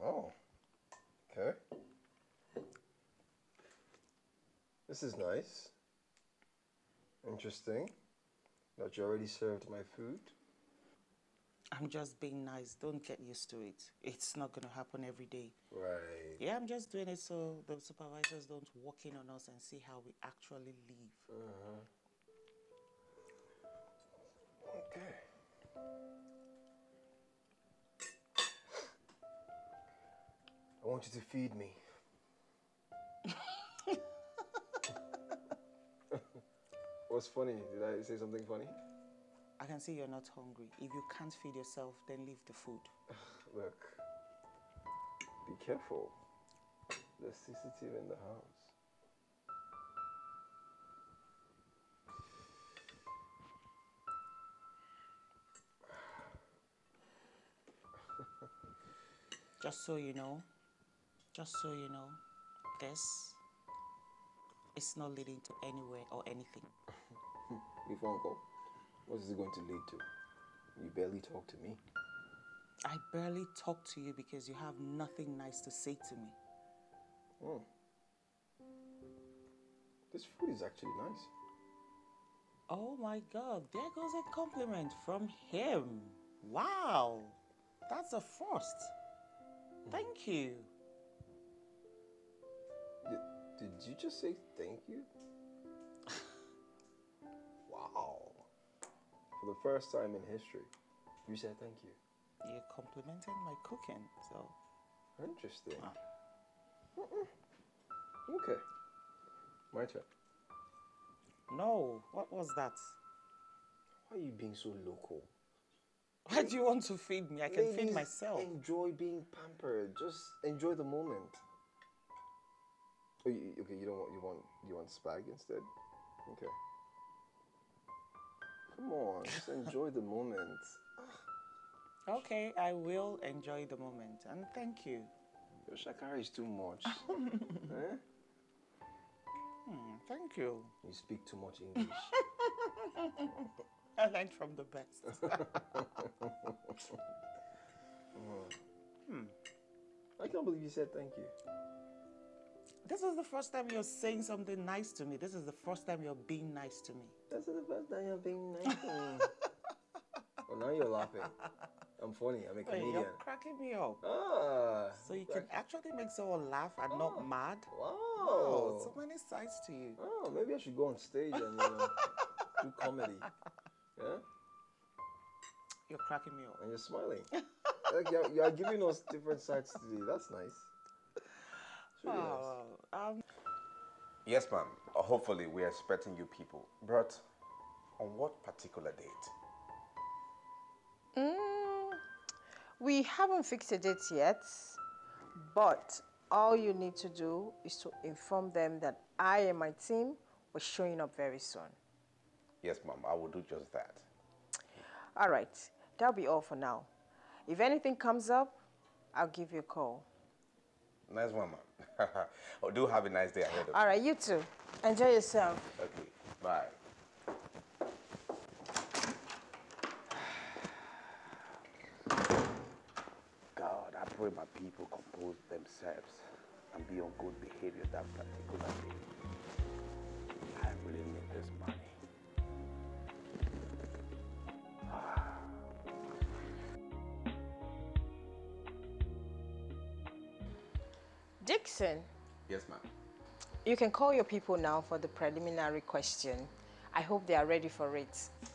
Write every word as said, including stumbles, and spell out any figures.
Oh, okay. This is nice. Interesting. That you already served my food. I'm just being nice. Don't get used to it. It's not going to happen every day. Right. Yeah, I'm just doing it so the supervisors don't walk in on us and see how we actually live. Uh-huh. Okay. I want you to feed me. What's funny? Did I say something funny? I can see you're not hungry. If you can't feed yourself, then leave the food. Look, be careful. There's C C T V in the house. Just so you know, just so you know, this is not leading to anywhere or anything. If uncle, what is it going to lead to? You barely talk to me. I barely talk to you because you have nothing nice to say to me. Mm. This food is actually nice. Oh my God, there goes a compliment from him. Wow, that's a first. Thank you. Did, did you just say thank you? Wow. For the first time in history, you said thank you. You complimented my cooking, so. Interesting. Ah. Mm-mm. Okay. My turn. No, what was that? Why are you being so local? Why do you want to feed me? I can Ladies, feed myself. enjoy being pampered. Just enjoy the moment. Oh, you, okay, you don't want you want you want spag instead? Okay. Come on, just enjoy the moment. Okay, I will enjoy the moment, and thank you. Your shakara is too much. Eh? Hmm, thank you. You speak too much English. I learned from the best. hmm. I can't believe you said thank you. This is the first time you're saying something nice to me. This is the first time you're being nice to me. This is the first time you're being nice to me. Well, now you're laughing. I'm funny. I'm a comedian. Hey, you're cracking me up. Ah. So you can actually make someone laugh and oh, not mad? Wow. Wow, so many sides to you. Oh, maybe I should go on stage and, you know, do comedy. Yeah? You're cracking me up. And you're smiling. Like you're, you're giving us different sides today. That's nice. It's really oh, nice. Um, Yes, ma'am. Uh, hopefully, we're expecting you people. But on what particular date? Mm, we haven't fixed a date yet, but all you need to do is to inform them that I and my team were showing up very soon. Yes, ma'am. I will do just that. All right. That'll be all for now. If anything comes up, I'll give you a call. Nice one, ma'am. Oh, do have a nice day ahead of you. All right, you too. Enjoy yourself. Okay, bye. God, I pray my people compose themselves and be on good behavior that particular day. I really need this money. Dixon. Yes, ma'am. You can call your people now for the preliminary question. I hope they are ready for it.